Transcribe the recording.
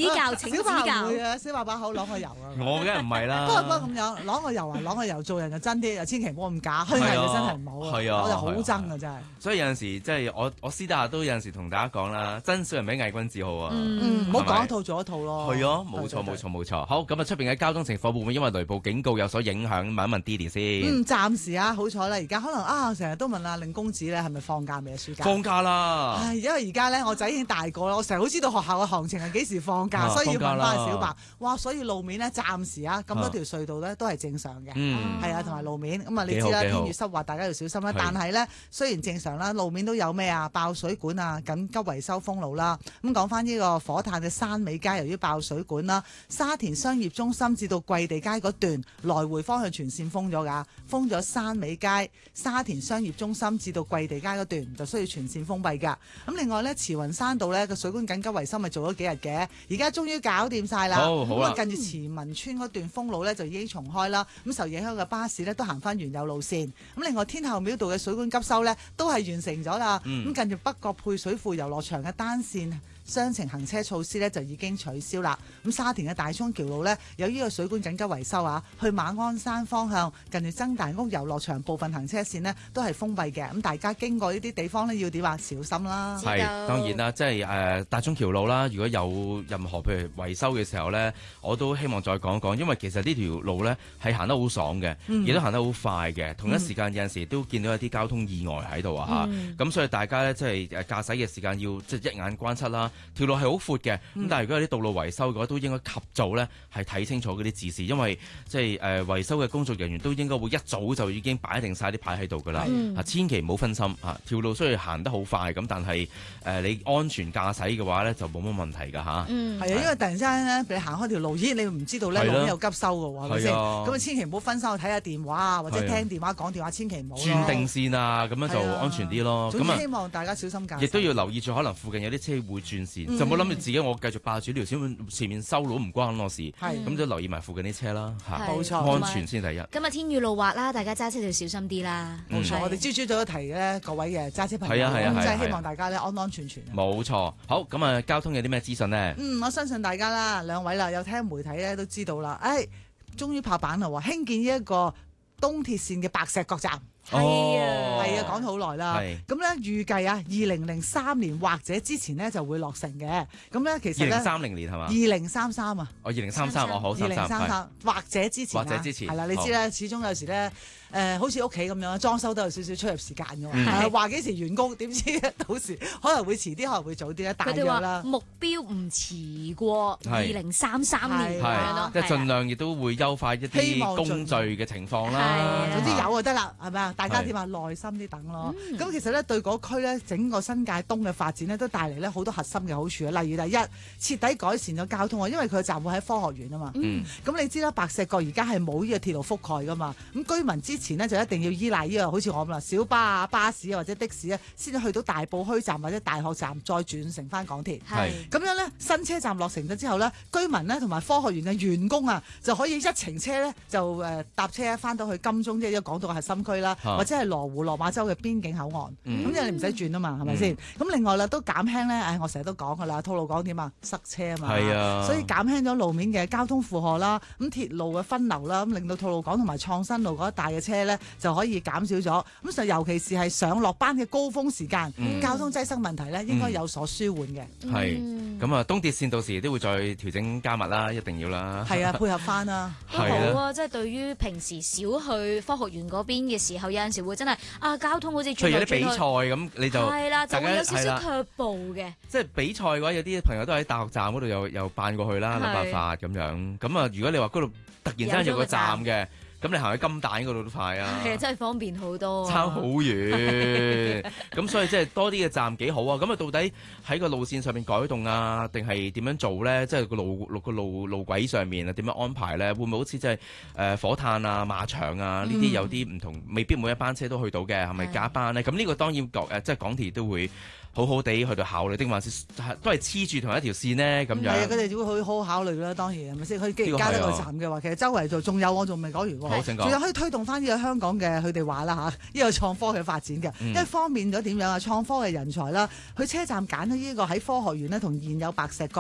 教請指小白教唔。會啊，小白把口啷個油啊！ 我梗係唔係啦。 不過咁樣啷個油啊，啷個油做人就真啲，又千祈唔好咁假，虛偽就真係唔好啊！ 係啊我就好憎啊，真係。 所以有陣時即係我私底下都有陣時同大家講啦，真小人比偽君子好啊。 唔好講一套做一套咯。 係啊，冇錯冇錯冇錯。好，咁啊出邊嘅交通情況會唔會因為雷暴警告有所影響？問一問 Didi 先。 暫時啊，好彩啦！而家可能啊，成日都問阿令公子咧，係咪放假未啊？暑假放假啦。 係因為而家咧，我仔已經大個啦，我成日好知道學校嘅行程係幾時放假，所以要問翻小白。哇！所以路面咧，暫時啊，咁多條隧道咧都係正常嘅。係啊，同埋路面咁啊，你知啦，天雨濕滑，大家要小心啦。但係咧，雖然正常啦，路面都有咩啊？爆水管啊，緊急維修封路啦。咁講翻呢個火炭嘅山尾街，由於爆水管啦，沙田商業中心至到桂地街嗰段來回方向全線封咗㗎，封咗山尾街、沙田商業中心至到桂地街嗰段就需要全線封閉㗎。咁另外咧，慈雲山道咧個水管緊急維修咪做咗幾日嘅，而家終於搞掂晒啦。咁啊，近住慈文村嗰段封路咧就已經重開啦。咁受影響嘅巴士咧都行翻原有路線。咁另外天后廟道嘅水管急修咧都係完成咗啦。咁近住北角配水庫遊樂場嘅單線雙程行車措施咧就已經取消啦。咁沙田嘅大涌橋路呢，有呢個水管緊急維修啊，去馬鞍山方向近住曾大屋遊樂場部分行車線呢都係封閉嘅。咁大家經過呢啲地方呢，要點啊？小心啦。 係當然啦，即係大涌橋路啦。如果有任何譬如維修嘅時候呢，我都希望再講一講，因為其實呢條路呢係行得好爽嘅，亦都行得好快嘅。同一時間有陣時都見到一啲交通意外喺度啊嚇。咁所以大家呢，即係駕駛嘅時間要即係一眼關七啦。條路係好闊嘅，咁但係如果有啲道路維修嘅話，都應該及早咧係睇清楚嗰啲指示，因為即係維修嘅工作人員都應該會一早就已經擺定晒啲牌喺度㗎啦。千祈唔好分心啊！條路雖然行得好快咁，但係你安全駕駛嘅話咧就冇乜問題㗎嚇。 係啊，因為突然之間咧，你行開條路，咦，你唔知道咧路邊有急修㗎喎，係咪先？咁啊，千祈唔好分心去睇下電話啊，或者聽電話講電話，千祈唔好轉定線啊，咁樣就安全啲咯。 咁希望大家小心駕駛。 亦都要留意住，可能附近有啲車會轉線，就冇諗住自己我繼續霸住條線，前面收路唔關我事。咁就留意埋附近啲車啦， 冇錯， 安全先第一。 今日天雨路滑啦，大家揸車就要小心啲啦。 冇錯，我哋朝早都提咧，各位嘅揸車朋友，真係希望大家咧安安全全。 冇錯，好咁啊，交通有啲咩資訊呢？ 我相信大家啦，兩位啦，有聽媒體咧都知道啦。終於拍板啦，興建呢一個東鐵線嘅白石角站。係啊，講咗好耐啦。咁咧預計啊，2003年或者之前呢就會落成嘅。咁咧其實咧 2030年係嘛 ？2033啊。 2033好 2033或者之前。 或者之前。 係啦，你知啦，始終有時咧好似屋企咁樣裝修都有少少出入時間㗎嘛。話幾時完工，點知到時可能會遲啲，可能會早啲咧。大約啦。 目標唔遲過2033年咁樣咯。 即係盡量亦都會優化一啲工序嘅情況啦。 總之有就得啦，係咪啊？大家點啊？耐心啲等咯。咁其實咧對嗰區咧整個新界東嘅發展咧都帶嚟咧好多核心嘅好處啊。例如第一，徹底改善咗交通啊，因為佢嘅站會喺科學園啊嘛。咁你知啦，白石角而家係冇呢個鐵路覆蓋噶嘛。咁居民之前呢，就一定要依賴呢個好似我咁啦，小巴啊、巴士啊或者的士咧，先至去到大埔墟站或者大學站，再轉乘翻港鐵。咁樣咧，新車站落成咗之後咧，居民咧同埋科學園嘅員工啊，就可以一程車咧就搭車翻到去金鐘，即係一個港島嘅核心區啦，或者係羅湖落馬洲嘅邊境口岸。咁因為你唔使轉啊嘛，係咪先？咁另外啦，都減輕咧，我成日都講噶啦，吐露港點啊，塞車啊嘛。所以減輕咗路面嘅交通負荷啦，咁鐵路嘅分流啦，咁令到吐露港同埋創新路嗰一帶嘅車咧就可以減少咗。咁就尤其是係上落班嘅高峰時間，交通擠塞問題咧應該有所舒緩嘅。 咁啊，東鐵線到時都會再調整加密啦，一定要啦。 係啊，配合翻啦。 都好啊，即係對於平時少去科學園嗰邊嘅時候，有陣時會真係交通好似譬如有啲比賽咁，你就係啦，就會有少少卻步嘅。 即係比賽嘅話，有啲朋友都喺大學站嗰度又扮過去啦，諗辦法咁樣。咁啊，如果你話嗰度突然之間有個站嘅。咁你行去金蛋嗰度都快啊！ 係啊，真係方便好多。 差好遠，咁所以即係多啲嘅站幾好啊！咁啊，到底喺個路線上面改動啊，定係點樣做咧？即係個路軌上面啊，點樣安排咧？會唔會好似即係火炭啊、馬場啊呢啲有啲唔同，未必每一班車都去到嘅，係咪加班咧？咁呢個當然即係港鐵都會好好地去到考慮，定還是都係黐住同一條線呢？咁樣。係啊， 佢哋都會好好考慮啦，當然係咪先？佢既然加得個站嘅話，其實周圍仲有我仲未講完喎。仲有可以推動翻呢個香港嘅佢哋話啦嚇，呢個創科嘅發展嘅，因為方便咗點樣啊？創科嘅人才啦，去車站揀咗呢個喺科學園呢，同現有白石角